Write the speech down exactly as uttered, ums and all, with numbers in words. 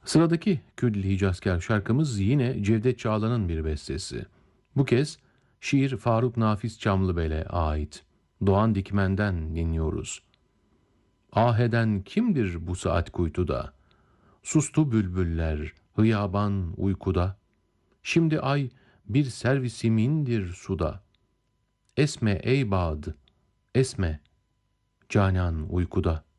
Sıradaki Kürdili Hicazkar şarkımız yine Cevdet Çağlan'ın bir bestesi. Bu kez şiir Faruk Nafiz Çamlıbel'e ait. Doğan Dikmen'den dinliyoruz. Ah eden kimdir bu saat kuytuda? Sustu bülbüller, hıyaban uykuda. Şimdi ay bir servisimindir suda. Esme ey bad, esme, canan uykuda.